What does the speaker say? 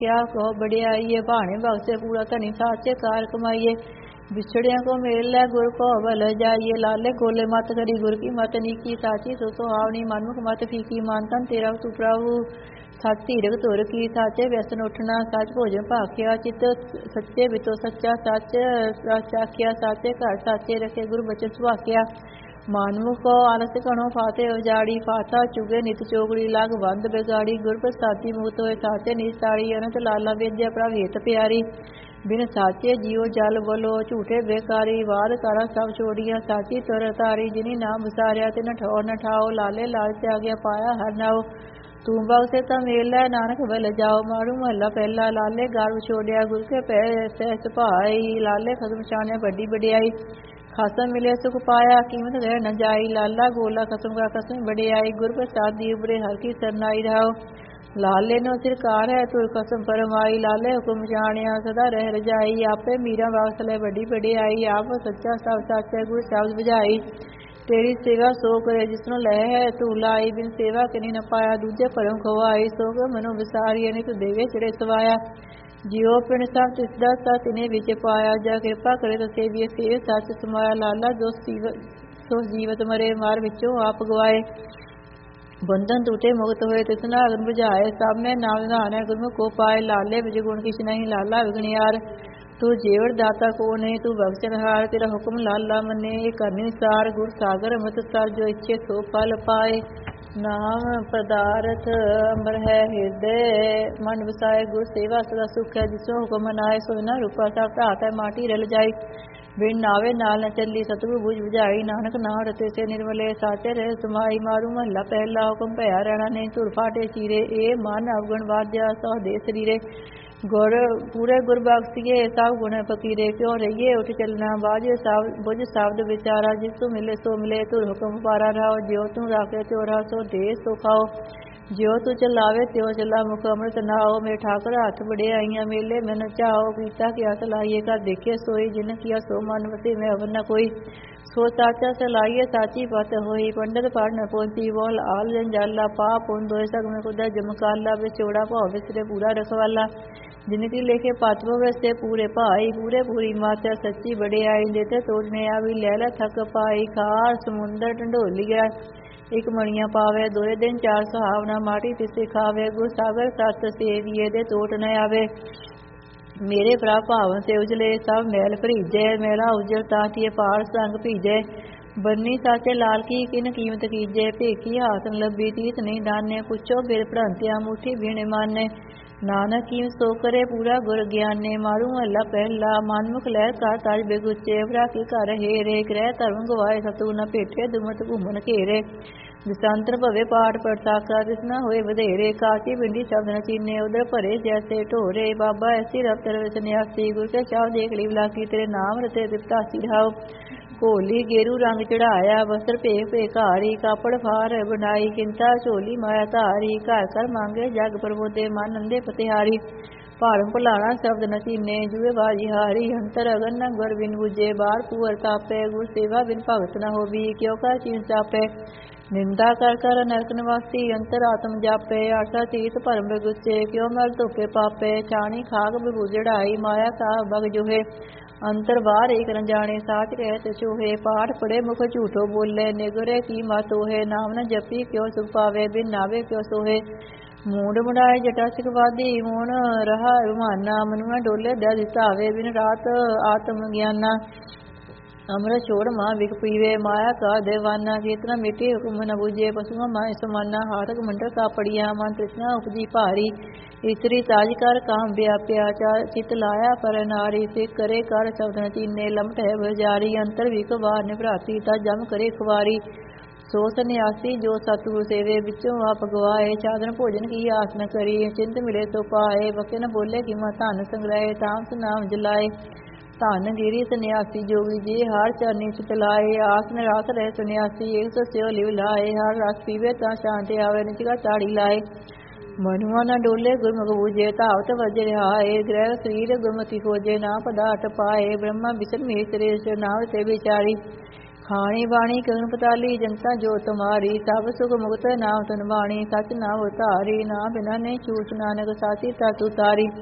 क्या कहो बड़ियाइए, भाणे बख्शे पूरा धनी साचे कार कमाइए। बिछड़िया को मेल लै गुर को बल जाइए, लाले गोले मत करी गुर की मत नीकी। साची सो सुहावनी मनमुख मत फीकी, मान तन तेरा तू प्रभु सच धीरक तुर की। साचे व्यसन उठना सच भोजन भाखिया, चित सच्चे बितो सच्चा सच आख्या। साचे घर साचे रखे गुरु बचन सुभाखिया। मानमुख को आलस घणो फाते उजाड़ी, फाता चुगे नित चोगड़ी लाग बंद बिगाड़ी। गुर प्रसादी मुक्त होए साचे निस्तारी, अनंत लाला विद्या प्रभ हित प्यारी। बिन साचे जियो जल बोलो झूठे बेकारी, वाद करा सब छोड़िया साची तुर तारी। जिनी नाम विसारिया तिन ठौर न ठाओ, लाले लाल त्यागया पाया हर नाओ। तू बख्शे ता मेल लै नानक बल जाओ, मारू महला पहला लाले गार छोड़िया। गुर के पैर सहस भाई, लाले खसम छाने बड़ी बड़ियाई। खासम मिले सुख पाया, कीमत रह न जाई। लाला गोला खसम का कसम बड़ियाई, गुर प्रसाद दी उबरे हर की सरनाई रहो। लाले नो सिरकार है तुर कसम फरमाई, लाले हुक्म जानिया सदा रह रजाई। आपे मीरा वासले बड़ी बड़ियाई, आप सच्चा सब साचा गुर शब्द बुझाई। तेरी सेवा सो करे जिसनो लह है तू लाई, बिन सेवा कनी न पाया दूजे परम खवाई। सो को मनो विसारी अनित देवे चढ़े सवाया, जियो पिंड सब तिसदा सा तिने विच पाया। जा कृपा करे तो सेविए सेव सच समाया, लाला जो जीवत मरे मार विचों आप गवाए। बंधन टूटे मुक्त होए तिसना अगन बुझाए, सब में नाम निधान है गुरमुख को पाए। लाले विज गुण किछ नहीं लाला विघ्नियार, तू जेवड़ दाता को नहीं तू बख्शन हार। तेरा हुक्म लाला मने करनी सार, गुर सागर अमृत सर जो इच्छे सो फल पाए। नाम पदार्थ अमर है हृदय, मन वसाए गुर सेवा सदा सुख है। जिसो हुक्म मनाए सोना रूपा सब धात है, माटी रल जाई। बिन नावे नाल न चली सतगुर बुझ बुझाई, नानक नाम रते से निर्मले साचे रहे समाई। मारू महला पहला हुक्म भया रहना नहीं, धुर फाटे चीरे। ए मन अवगुण वाद्या सौ दे शरीरे। गुर पूरे गुर बख्शिए सब गुण फकीरे, क्यों रहिए उठ चलना बाजे सब बुझ शब्द विचारा। जिस तू मिले सो मिले तुर हुक्म पारा रहो, ज्यो तू राखे त्यो रहो सो दे सो खाओ। ज्यो तू चलावे त्यो चला मुख अमृत नाओ। मेरे ठाकुर हाथ बड़े आईया मेले मैन चाहो, पीता क्या सलाइए कर देखे सोई। जिन किया सो मन वसे मैं अवर न कोई, सो साचा सलाइए साची पत होई। पंडित पढ़ न पोंती बोल आल जंजाला, पाप पुन दोय सग में खुदा जमकाला। विचोड़ा भाव विसरे पूरा रखवाला, जिनकी लेखे पात्रों वैसे पूरे भाई। पूरे पूरी मात्या सच्ची बड़े आई, देते तोड़ने आवी लैला थक पाई। खार समुंदर ढंडोलिया एक मणिया पावे, दोए दिन चार सुहावना माटी तिसे खावे। गुर सागर सत सेविए दे तोट न आवे, मेरे भरा भावन से उजले सब मैल भरीजे। मेरा उजल ताटिए पार संग भीजे, बन्नी साचे लाल की किन कीमत कीजे। भेखी हाथ न लभी तीत नहीं दाने, पुछो फिर भ्रांतिया मुठी भीने माने। नानक कीम सो करे पूरा गुर ज्ञाने, मारू महला पहला मनमुख लहर का ताज बेगुचे। भरा के घर हेरे ग्रह धर्म गवाए, सतु न भेटे दुमत घूमन घेरे। दिशांतर भवे पाठ पड़ताका तिसना होए बधेरे। काशी पिंडी शब्द न चीने उधर भरे जैसे ढोरे। बाबा ऐसी रफ्तर सन्यासी, गुर के चाव देख ली बिलासी। तेरे नाम रते तिपतासी रहाओ, कोली गेरू रंग चढ़ाया। वस्त्र भेख भेखारी, कापड़ फार बनाई। किंता झोली माया धारी, घर घर मांगे जग प्रबोधे। मन अंधे पतिहारी, भारम भुलाना शब्द न चीने। जुए बाजी हारी, अंतर अगन न गुर बिन बुझे। बाहर पुअर तापे, गुर सेवा बिन भगत न होवी। क्यों कर चीन चापे, निंदा कर कर नरक निवासी। अंतर आत्म जापे, आशा तीत भरम बेगुचे। क्यों मल धोखे पापे, छाणी खाक बिभू जड़ाई। माया का बग जोहे, अंतर बाहर एक न जाने। साच कहत चोहे, पाठ पढ़े मुख झूठो बोले। निगरे की मत ओहे, नाम न जपी क्यों सुख पावे। बिन नावे क्यों सोहे, मूड मुड़ाए जटा सिखवादी। मून रहा रुमाना, मनुआ डोले दया दितावे। बिन रात आत्म ज्ञाना, अमृत छोड़ माँ बिक पीवे। माया का देवाना, केतना मिट्टी हुक्म न बुझे। पशुआ माँ समाना, हाथक मंडल का पड़िया। मन तृष्णा उपजी भारी, इतरी ताज कर काम व्याप्या। चित लाया पर नारी, सिख करे कर शब्द न चीने। लमट है बजारी, अंतर भी कबार निभराती। ता जम करे खुवारी, सो सन्यासी जो सतगुरु सेवे। बिचों आप गवाए, चादन भोजन की आस न करी। चिंत मिले तो पाए, बके न बोले कि मां धन संग्रहे। तामस नाम जलाए, धन गिरी सन्यासी जोगी। जे हार चरनी चित लाए, आस निरास रहे सन्यासी। एक सौ स्यो लिव लाए, हर रस पीवे ता शांति आवे। निचगा ताड़ी लाए, मनुआ न डोले गुरमुख बूझे। धावत वज रिहाए, ग्रह शरीर गुरमति खोजे। ना पदार्थ पाए, ब्रह्मा विष्णु महेश नाम ते विचारी। ਹਾਣੀ ਬਾਣੀ ਗਗਨ ਪਤਾਲੀ ਜਨਤਾ ਜੋ ਤੁਮਾਰੀ ਸਭ ਸੁਖ ਮੁਕਤ ਨਾਮ ਤਨ ਬਾਣੀ ਸਚ ਨਾਮ ਉਤਾਰੀ ਨਾ ਬਿਨਾ ਨੇ ਛੂਟ ਨਾਨਕ ਸਾਚੀ ਤਤ ਉਤਾਰੀ